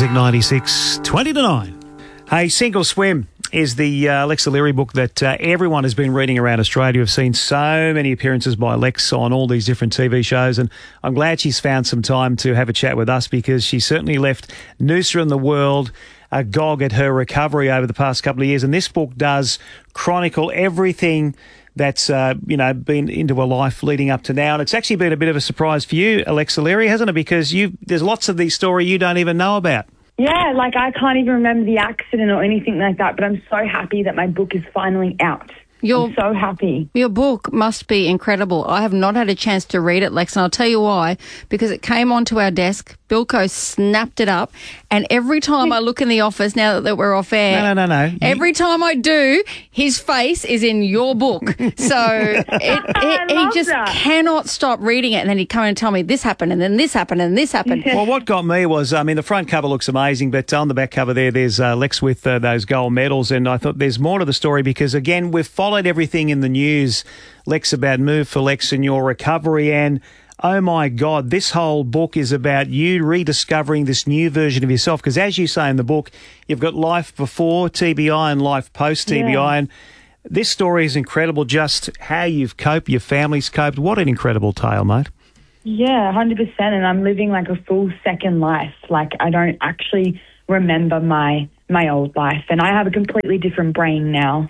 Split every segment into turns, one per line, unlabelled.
Music 96, 20 to 9. Hey, Sink or Swim is the Lex O'Leary book that everyone has been reading around Australia. We've seen so many appearances by Lex on all these different TV shows, and I'm glad she's found some time to have a chat with us because she certainly left Noosa and the world agog at her recovery over the past couple of years. And this book does chronicle everything that's, been into her life leading up to now. And it's actually been a bit of a surprise for you, Lex O'Leary, hasn't it? Because there's lots of these stories you don't even know about.
Yeah, like I can't even remember the accident or anything like that, but I'm so happy that my book is finally out. I'm so happy.
Your book must be incredible. I have not had a chance to read it, Lex, and I'll tell you why. Because it came onto our desk, Bilko snapped it up, and every time I look in the office, now that we're off air...
No.
Every time I do, his face is in your book. So he just cannot stop reading it, and then he'd come and tell me this happened, and then this happened, and this happened.
Well, what got me was, the front cover looks amazing, but on the back cover there's Lex with those gold medals, and I thought there's more to the story because, again, we've followed everything in the news, Lex, about Move for Lex and your recovery, and oh my God, this whole book is about you rediscovering this new version of yourself because, as you say in the book, you've got life before TBI and life post TBI, and this story is incredible, just how you've coped, your family's coped. What an incredible tale, mate.
Yeah, 100%, and I'm living like a full second life. Like I don't actually remember my old life, and I have a completely different brain now.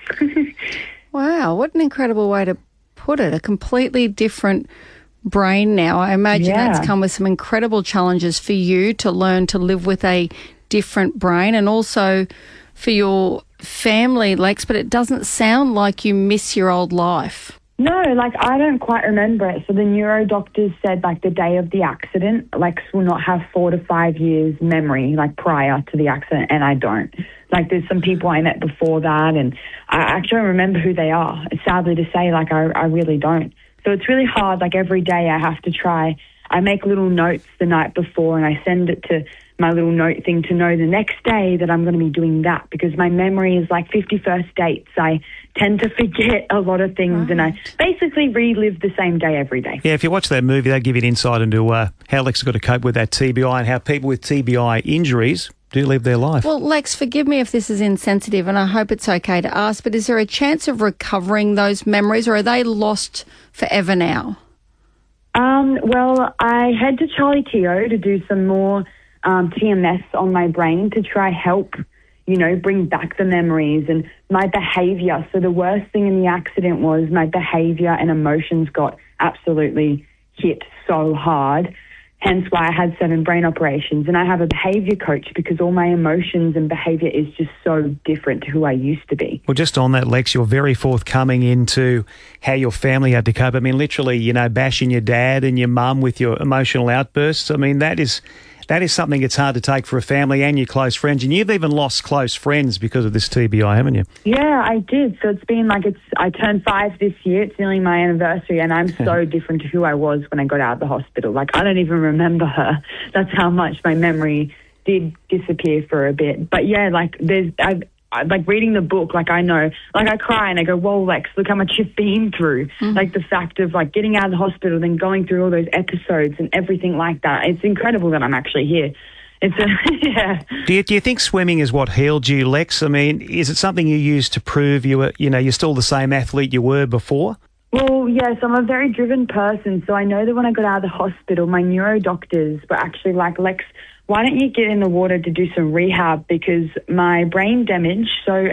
Wow, what an incredible way to put it. A completely different brain now. I imagine that's come with some incredible challenges for you to learn to live with a different brain and also for your family, Lex, but it doesn't sound like you miss your old life.
No, like I don't quite remember it. So the neuro doctors said like the day of the accident, Lex will not have 4 to 5 years memory like prior to the accident, and I don't. Like there's some people I met before that and I actually don't remember who they are. Sadly to say, like I really don't. So it's really hard. Like every day I have to try. I make little notes the night before and I send it to my little note thing to know the next day that I'm going to be doing that because my memory is like 51st dates. I tend to forget a lot of things and I basically relive the same day every day.
Yeah, if you watch that movie, they give you an insight into how Lex has got to cope with that TBI and how people with TBI injuries do live their life.
Well, Lex, forgive me if this is insensitive and I hope it's okay to ask, but is there a chance of recovering those memories or are they lost forever now?
Well, I head to Charlie Teo to do some more TMS on my brain to try help, bring back the memories and my behaviour. So the worst thing in the accident was my behaviour and emotions got absolutely hit so hard. Hence why I had 7 brain operations. And I have a behaviour coach because all my emotions and behaviour is just so different to who I used to be.
Well, just on that, Lex, you're very forthcoming into how your family had to cope. I mean, literally, bashing your dad and your mum with your emotional outbursts. I mean, that is something it's hard to take for a family and your close friends. And you've even lost close friends because of this TBI, haven't you?
Yeah, I did. So it's been like I turned 5 this year. It's nearly my anniversary, and I'm so different to who I was when I got out of the hospital. Like, I don't even remember her. That's how much my memory did disappear for a bit. But yeah, like like reading the book, like I know, like I cry and I go, whoa, Lex, look how much you've been through. Like the fact of like getting out of the hospital, then going through all those episodes and everything like that. It's incredible that I'm actually here. It's yeah.
Do you think swimming is what healed you, Lex? I mean, is it something you use to prove you're still the same athlete you were before?
Well, yes, I'm a very driven person. So I know that when I got out of the hospital, my neuro doctors were actually like, Lex, why don't you get in the water to do some rehab? Because my brain damage,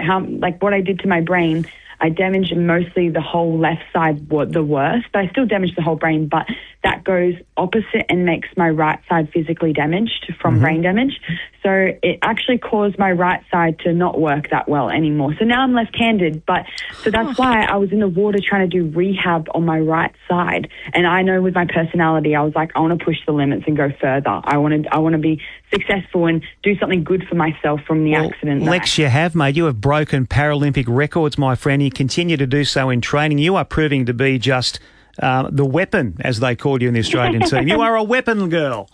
what I did to my brain, I damaged mostly the whole left side the worst, but I still damaged the whole brain, but that goes opposite and makes my right side physically damaged from brain damage. So it actually caused my right side to not work that well anymore. So now I'm left-handed, so that's why I was in the water trying to do rehab on my right side. And I know with my personality, I was like, I want to push the limits and go further. I want to be successful and do something good for myself from the accident.
Lex, you have, mate. You have broken Paralympic records, my friend. You continue to do so in training. You are proving to be just the weapon, as they called you in the Australian team. You are a weapon girl.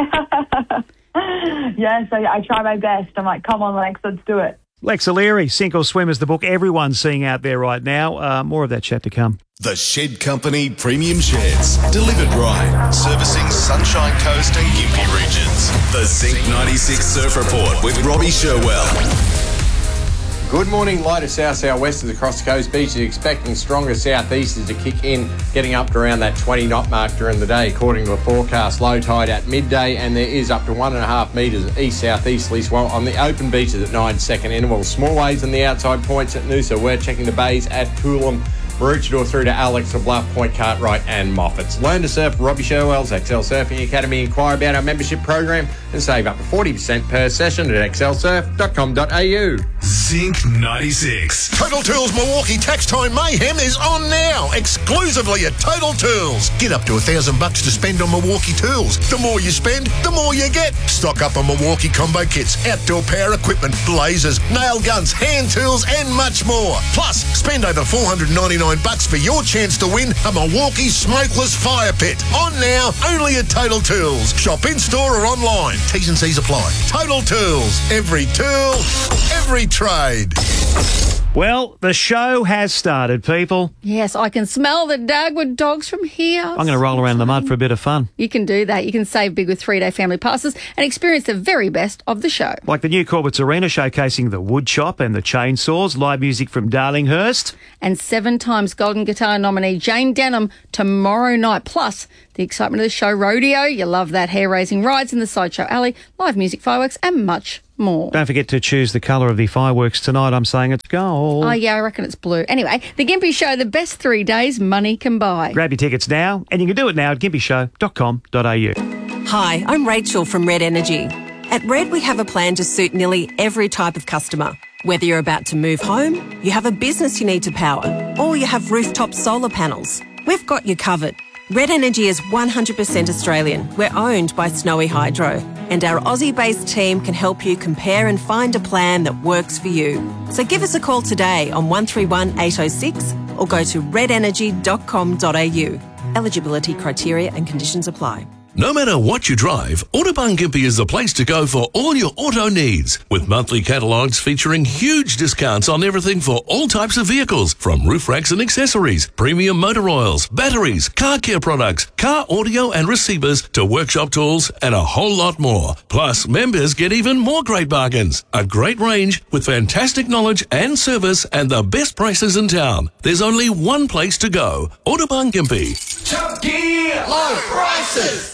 Yes, I try my best. I'm like, come on, Lex, let's do it.
Lex O'Leary, Sink or Swim is the book everyone's seeing out there right now. More of that chat to come.
The Shed Company Premium Sheds. Delivered right. Servicing Sunshine Coast and Gympie regions. The The Zinc 96 Surf Report with Robbie Sherwell.
Good morning. Lighter south-southwesters across the coast. Beaches expecting stronger southeasters to kick in, getting up to around that 20 knot mark during the day, according to a forecast. Low tide at midday, and there is up to 1.5 metres east-southeasterly swell on the open beaches at 9-second intervals. Small waves on the outside points at Noosa. We're checking the bays at Coolum, Maroochydore through to Alex, Bluff, Point Cartwright and Moffats. Learn to surf Robbie Sherwell's XL Surfing Academy. Inquire about our membership program and save up to 40% per session at xlsurf.com.au.
Zinc 96.
Total Tools Milwaukee Tax Time Mayhem is on now, exclusively at Total Tools. Get up to $1,000 to spend on Milwaukee tools. The more you spend, the more you get. Stock up on Milwaukee combo kits, outdoor power equipment, blazers, nail guns, hand tools and much more. Plus, spend over $499 for your chance to win a Milwaukee smokeless fire pit. On now, only at Total Tools. Shop in store or online. T's and C's apply. Total Tools. Every tool, every trade.
Well, the show has started, people.
Yes, I can smell the Dagwood dogs from here.
I'm going to roll around in the mud for a bit of fun.
You can do that. You can save big with 3-day family passes and experience the very best of the show.
Like the new Corbett's Arena showcasing the wood chop and the chainsaws, live music from Darlinghurst.
And 7 times Golden Guitar nominee Jane Denham tomorrow night. Plus, the excitement of the show rodeo. You love that, hair-raising rides in the Sideshow Alley, live music, fireworks and much more.
Don't forget to choose the colour of the fireworks tonight. I'm saying it's gold.
Oh, yeah, I reckon it's blue. Anyway, the Gympie Show, the best 3 days money can buy.
Grab your tickets now, and you can do it now at gympyshow.com.au.
Hi, I'm Rachel from Red Energy. At Red, we have a plan to suit nearly every type of customer. Whether you're about to move home, you have a business you need to power, or you have rooftop solar panels, we've got you covered. Red Energy is 100% Australian. We're owned by Snowy Hydro, and our Aussie-based team can help you compare and find a plan that works for you. So give us a call today on 131 806 or go to redenergy.com.au. Eligibility criteria and conditions apply.
No matter what you drive, Autobahn Gympie is the place to go for all your auto needs. With monthly catalogues featuring huge discounts on everything for all types of vehicles, from roof racks and accessories, premium motor oils, batteries, car care products, car audio and receivers, to workshop tools and a whole lot more. Plus, members get even more great bargains. A great range with fantastic knowledge and service and the best prices in town. There's only one place to go. Autobahn Gympie.
Top Gear Low Prices.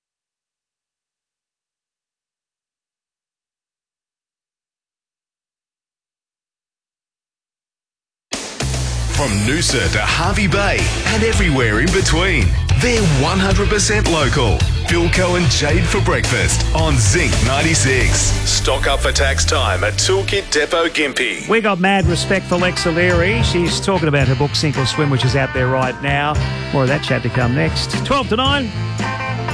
From Noosa to Harvey Bay and everywhere in between, they're 100% local. Philco and Jade for breakfast on Zinc 96. Stock up for tax time at Toolkit Depot Gympie.
We got mad respect for Lex O'Leary. She's talking about her book Sink or Swim, which is out there right now. More of that chat to come next. 12 to 9.